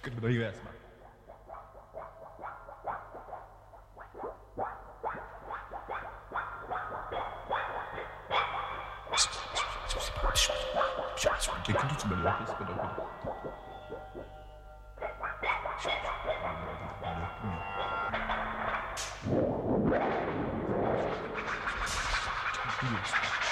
Počkat, kdo jí jsme. Ty kudu co bylo, ty jsme dokud. Yes.